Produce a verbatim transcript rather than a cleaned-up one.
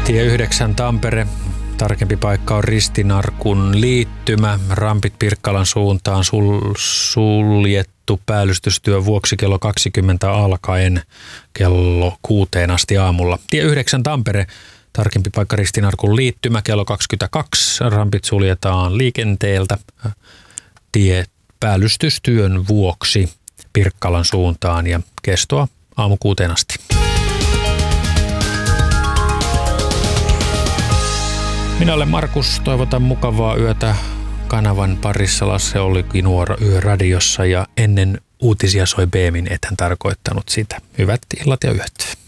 Tie yhdeksän Tampere. Tarkempi paikka on Ristinarkun liittymä. Rampit Pirkkalan suuntaan sul- suljettu päällystystyön vuoksi kello kaksikymmentä alkaen kello kuuteen asti aamulla. Tie yhdeksän Tampere. Tarkempi paikka Ristinarkun liittymä kello kaksikymmentäkaksi. Rampit suljetaan liikenteeltä tie päällystystyön vuoksi Pirkkalan suuntaan ja kestoa aamu kuuteen asti. Minä olen Markus, toivotan mukavaa yötä kanavan parissa. Lasse olikin nuora Yöradiossa ja ennen uutisia soi Beemin, et hän tarkoittanut sitä. Hyvät illat ja yöt.